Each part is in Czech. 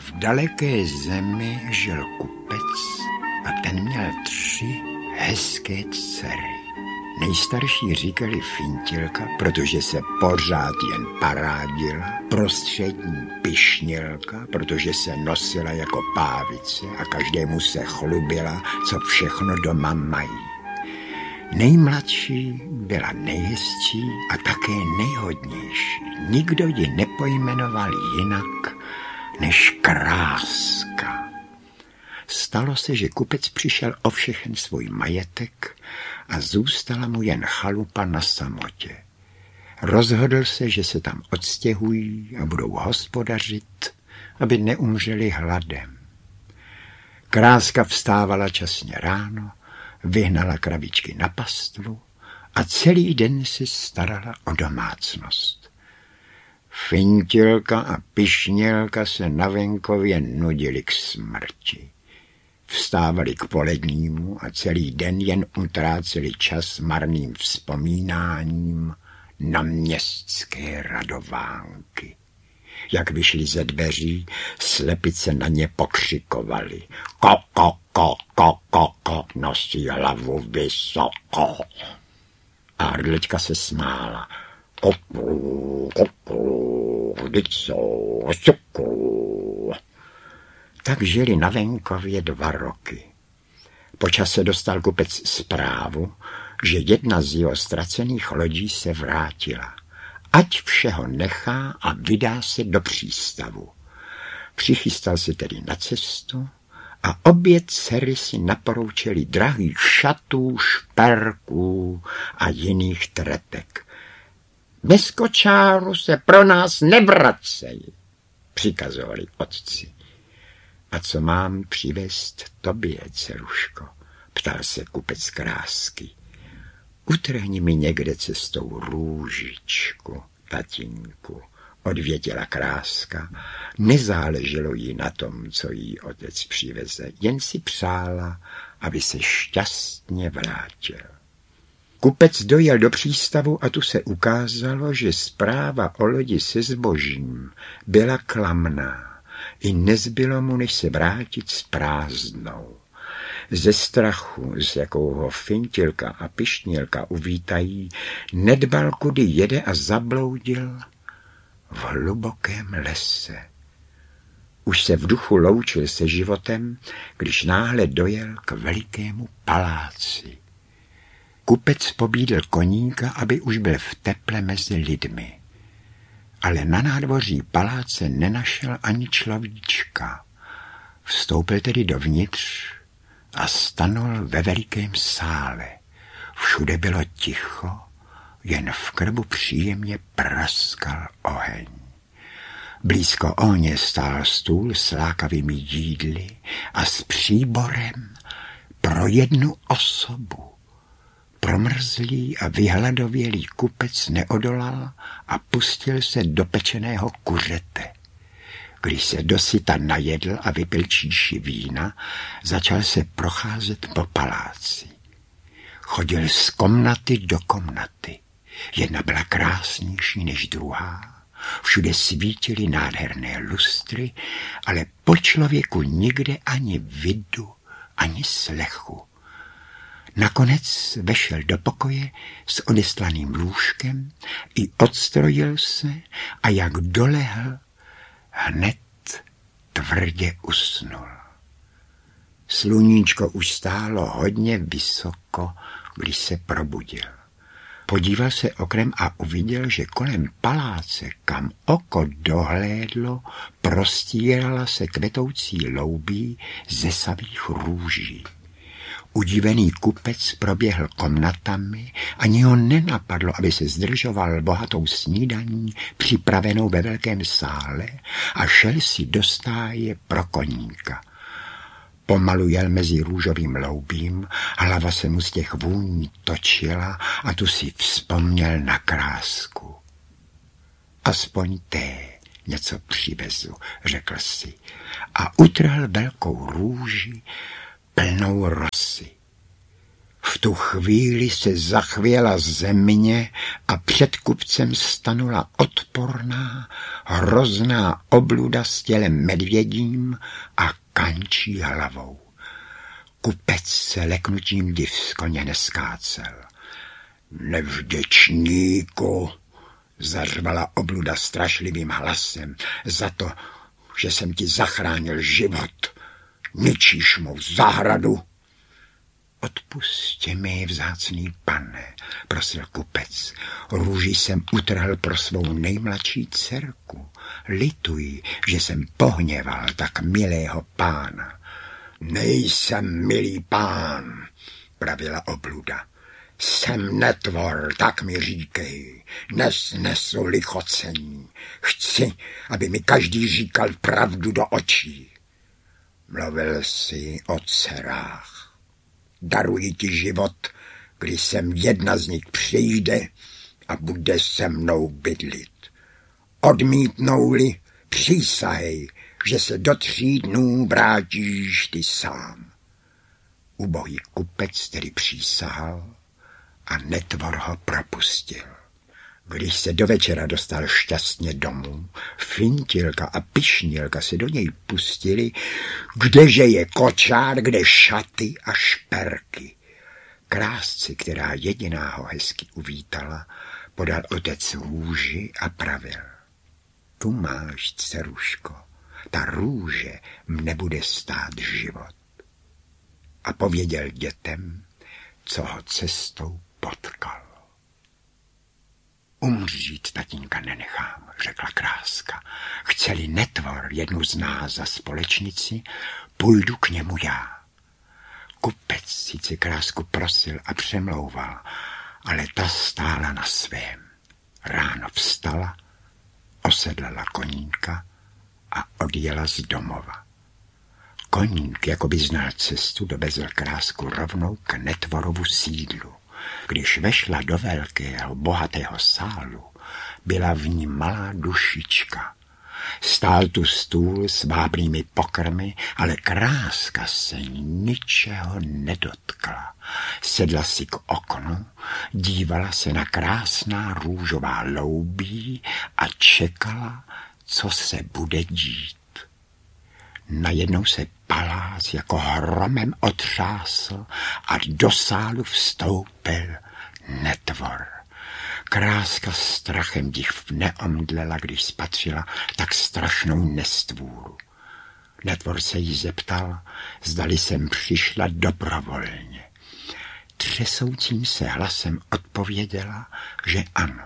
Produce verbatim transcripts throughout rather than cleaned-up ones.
V daleké zemi žil kupec a ten měl tři hezké dcery. Nejstarší říkali Fintilka, protože se pořád jen parádila, prostřední Pyšnělka, protože se nosila jako pávice a každému se chlubila, co všechno doma mají. Nejmladší byla nejhezčí a také nejhodnější. Nikdo ji nepojmenoval jinak než Kráska. Stalo se, že kupec přišel o všechen svůj majetek a zůstala mu jen chalupa na samotě. Rozhodl se, že se tam odstěhují a budou hospodařit, aby neumřeli hladem. Kráska vstávala časně ráno, vyhnala krabičky na pastvu a celý den si starala o domácnost. Fintilka a Pyšnělka se na venkově nudili k smrti. Vstávali k polednímu a celý den jen utráceli čas marným vzpomínáním na městské radovánky. Jak vyšli ze dveří, slepice na ně pokřikovali. Ko, ko, ko, ko, ko, ko, nosí hlavu vysoko. A hrdlička se smála. Koku, koku, vždyť jsou suku. Tak žili na venkově dva roky. Po čase dostal kupec zprávu, že jedna z jeho ztracených lodí se vrátila. Ať všeho nechá a vydá se do přístavu. Přichystal se tedy na cestu a obě dcery si naporoučeli drahých šatů, šperků a jiných tretek. Bez kočáru se pro nás nevracej, přikazovali otci. A co mám přivést tobě, dceruško? Ptal se kupec Krásky. Utrhni mi někde cestou růžičku, tatínku, odvětila Kráska. Nezáleželo jí na tom, co jí otec přiveze, jen si přála, aby se šťastně vrátil. Kupec dojel do přístavu a tu se ukázalo, že zpráva o lodi se zbožím byla klamná. I nezbylo mu, než se vrátit s prázdnou. Ze strachu, z jakou ho Fintilka a Pyšnělka uvítají, nedbal, kudy jede a zabloudil v hlubokém lese. Už se v duchu loučil se životem, když náhle dojel k velikému paláci. Kupec pobídl koníka, aby už byl v teple mezi lidmi. Ale na nádvoří paláce nenašel ani človíčka. Vstoupil tedy dovnitř a stanul ve velikém sále. Všude bylo ticho, jen v krbu příjemně praskal oheň. Blízko ohně stál stůl s lákavými jídly a s příborem pro jednu osobu. Promrzlý a vyhladovělý kupec neodolal a pustil se do pečeného kuřete. Když se dosyta najedl a vypil číši vína, začal se procházet po paláci. Chodil z komnaty do komnaty. Jedna byla krásnější než druhá. Všude svítily nádherné lustry, ale po člověku nikde ani vidu, ani slechu. Nakonec vešel do pokoje s odeslaným lůžkem i odstrojil se a jak dolehl, hned tvrdě usnul. Sluníčko už stálo hodně vysoko, když se probudil. Podíval se oknem a uviděl, že kolem paláce, kam oko dohlédlo, prostírala se kvetoucí loubí ze savých růží. Udivený kupec proběhl komnatami, ani ho nenapadlo, aby se zdržoval bohatou snídaní připravenou ve velkém sále a šel si do stáje pro koníka. Pomalu jel mezi růžovým loubím, hlava se mu z těch vůní točila a tu si vzpomněl na Krásku. Aspoň té něco přivezu, řekl si, a utrhl velkou růži plnou rosy. V tu chvíli se zachvěla země a před kupcem stanula odporná, hrozná obluda s tělem medvědím a kančí hlavou. Kupec se leknutím div z koně neskácel. Nevděčníku, zařvala obluda strašlivým hlasem, za to, že jsem ti zachránil život. Ničíš mou zahradu. Odpusti mi, vzácný pane, prosil kupec. Růži jsem utrhl pro svou nejmladší dcerku. Lituji, že jsem pohněval tak milého pána. Nejsem milý pán, pravila obluda. Jsem netvor, tak mi říkej, nesnesu lichocení. Chci, aby mi každý říkal pravdu do očí. Mluvil jsi o dcerách. Daruji ti život, když sem jedna z nich přijde a bude se mnou bydlit. Odmítnou-li, přísahej, že se do tří dnů vrátíš ty sám. Ubohý kupec tedy přísahal a netvor ho propustil. Když se do večera dostal šťastně domů, Fintilka a Pišnilka se do něj pustili, kdeže je kočár, kde šaty a šperky. Krásci, která jediná ho hezky uvítala, podal otec růži a pravil. Tu máš, dceruško, ta růže mne bude stát život. A pověděl dětem, co ho cestou potkal. Umřít tatínka nenechám, řekla Kráska. Chce-li netvor jednu z nás za společnici, půjdu k němu já. Kupec sice Krásku prosil a přemlouval, ale ta stála na svém. Ráno vstala, osedlala konínka a odjela z domova. Koník, jako by znal cestu, dovezl Krásku rovnou k netvorovu sídlu. Když vešla do velkého, bohatého sálu, byla v ní malá dušička. Stál tu stůl s vábnými pokrmy, ale Kráska se ničeho nedotkla. Sedla si k oknu, dívala se na krásná růžová loubí a čekala, co se bude dít. Najednou se palác jako hromem otřásl a do sálu vstoupil netvor. Kráska strachem div neomdlela, když spatřila tak strašnou nestvůru. Netvor se jí zeptal, zdali jsem přišla dobrovolně. Třesoucím se hlasem odpověděla, že ano.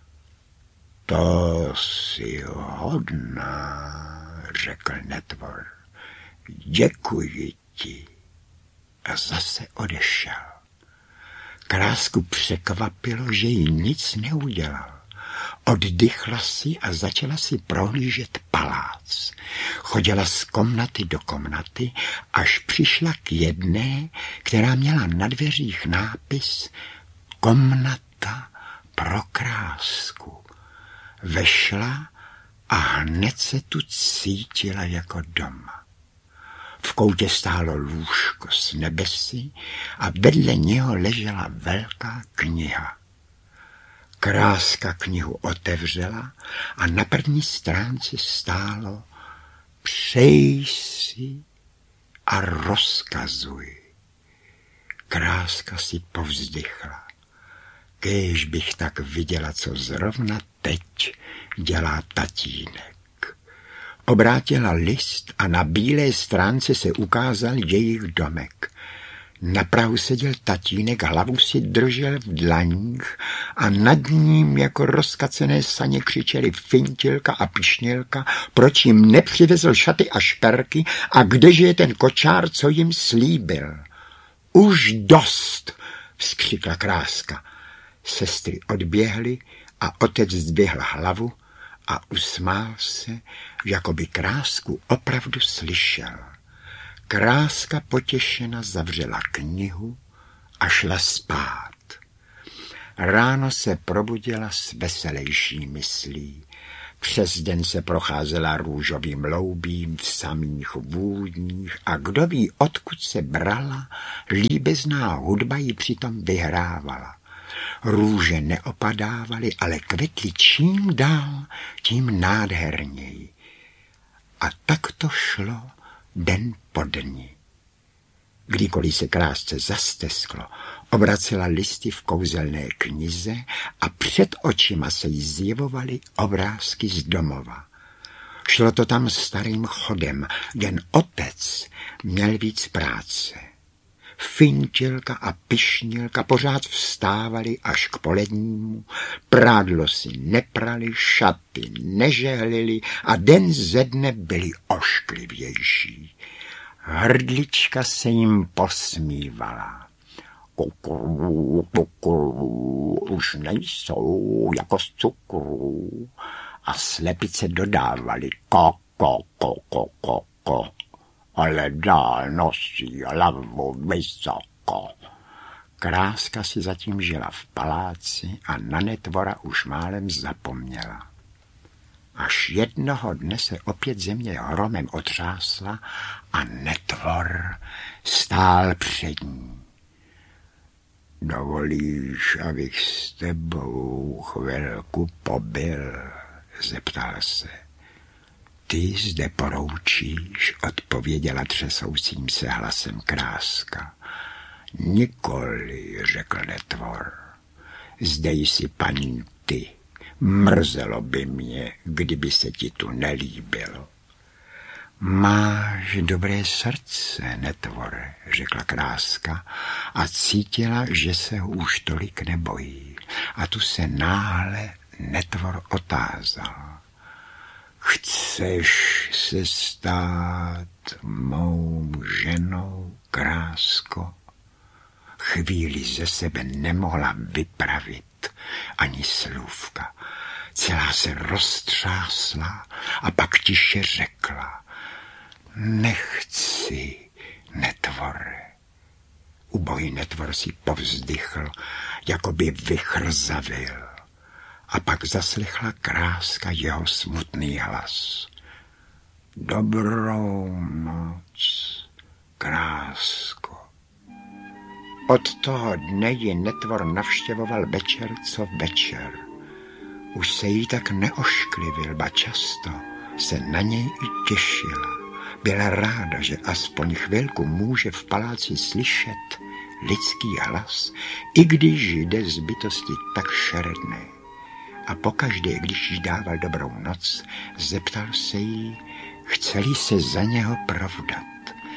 To si hodná, řekl netvor. Děkuji ti. A zase odešel. Krásku překvapilo, že jí nic neudělal. Oddychla si a začala si prohlížet palác. Chodila z komnaty do komnaty, až přišla k jedné, která měla na dveřích nápis Komnata pro Krásku. Vešla a hned se tu cítila jako doma. V koutě stálo lůžko s nebesy a vedle něho ležela velká kniha. Kráska knihu otevřela a na první stránce stálo Přej si a rozkazuj. Kráska si povzdychla. Kéž bych tak viděla, co zrovna teď dělá tatínek. Obrátila list a na bílé stránce se ukázal jejich domek. Na prahu seděl tatínek, hlavu si držel v dlaních a nad ním jako rozkacené saně křičeli Fintilka a Pišnilka, proč jim nepřivezl šaty a šperky a kdeže je ten kočár, co jim slíbil. Už dost, vzkřikla Kráska. Sestry odběhly a otec zdvihl hlavu a usmál se, jako by Krásku opravdu slyšel. Kráska potěšena zavřela knihu a šla spát. Ráno se probudila s veselejší myslí. Přes den se procházela růžovým loubím v samých vůních a kdo ví, odkud se brala, líbezná hudba ji přitom vyhrávala. Růže neopadávaly, ale kvetly čím dál, tím nádherněji. A tak to šlo den po dni. Kdykoliv se krásce zastesklo, obracela listy v kouzelné knize a před očima se jí zjevovaly obrázky z domova. Šlo to tam starým chodem, jen otec měl víc práce. Fintilka a Pišnilka pořád vstávali až k polednímu, prádlo si neprali, šaty nežehlili a den ze dne byli ošklivější. Hrdlička se jim posmívala. Kukuru, kukuru, už nejsou jako z cukru. A slepice dodávali ko, ko, ko, ko, ko, ko. Ale dál nosí hlavu vysoko. Kráska si zatím žila v paláci a na Netvora už málem zapomněla. Až jednoho dne se opět země hromem otřásla a Netvor stál před ní. Dovolíš, abych s tebou chvilku pobyl, zeptal se. Ty zde poroučíš, odpověděla třesoucím se hlasem Kráska. Nikoli, řekl Netvor. Zde jsi paní ty. Mrzelo by mě, kdyby se ti tu nelíbilo. Máš dobré srdce, Netvore, řekla Kráska a cítila, že se ho už tolik nebojí. A tu se náhle Netvor otázal. Chceš se stát mou ženou, Krásko? Chvíli ze sebe nemohla vypravit ani slůvka. Celá se roztřásla a pak tiše řekla. Nechci, Netvore. Ubohý Netvor si povzdychl, jako by vychrzavil. A pak zaslechla Kráska jeho smutný hlas. Dobrou noc, Krásko. Od toho dne ji Netvor navštěvoval večer co večer. Už se jí tak neošklivil, ba často se na něj i těšila. Byla ráda, že aspoň chvilku může v paláci slyšet lidský hlas, i když jde z bytosti tak šeredné. A pokaždé, když jí dával dobrou noc, zeptal se jí, chce-li se za něho provdat.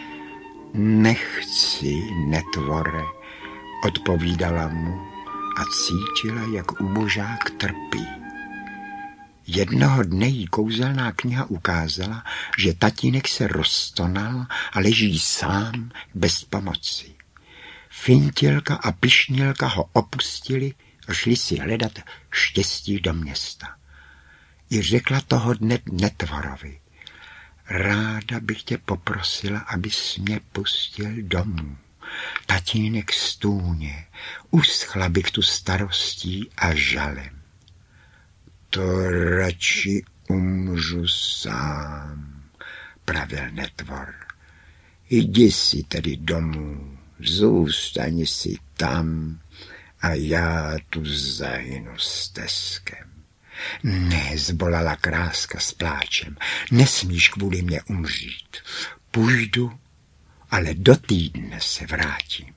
Nechci, Netvore, odpovídala mu a cítila, jak ubožák trpí. Jednoho dne jí kouzelná kniha ukázala, že tatínek se roztonal a leží sám bez pomoci. Fintilka a Pišnilka ho opustili a šli si hledat štěstí do města. I řekla toho dne Netvorovi. Ráda bych tě poprosila, abys mě pustil domů. Tatínek stůně, uschla bych tu starostí a žalem. To radši umřu sám, pravil Netvor. Jdi si tedy domů, zůstaň si tam a já tu zahynu s teskem. Ne, zbolala Kráska s pláčem, nesmíš kvůli mě umřít. Půjdu, ale do týdne se vrátím.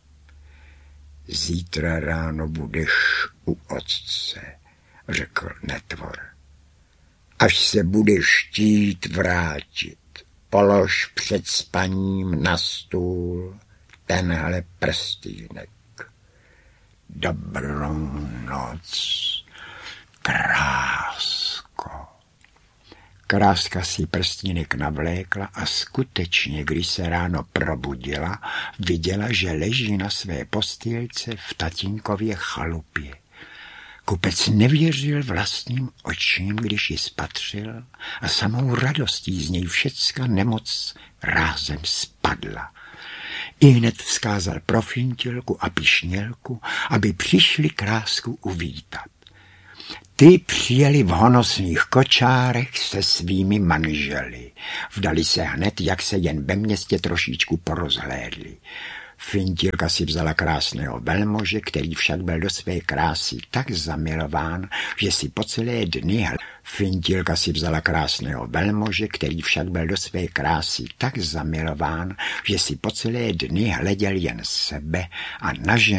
Zítra ráno budeš u otce, řekl Netvor. Až se budeš chtít vrátit, polož před spaním na stůl tenhle prstýnek. Dobrou noc, Krásko. Kráska si prstínek navlékla a skutečně, když se ráno probudila, viděla, že leží na své postýlce v tatínkově chalupě. Kupec nevěřil vlastním očím, když ji spatřil a samou radostí z něj všecka nemoc rázem spadla. Ihned vzkázal pro Fintilku a Pišnilku, aby přišli Krásku uvítat. Ty přijeli v honosných kočárech se svými manželi. Vdali se hned, jak se jen ve městě trošičku porozhlédli. Fintilka si vzala krásného velmože, který však byl do své krásy tak zamilován, že si po celé dny Fintilka si vzala krásného velmože, který však byl do své krásy tak zamilován, že si po celé dny hleděl jen sebe a na ženu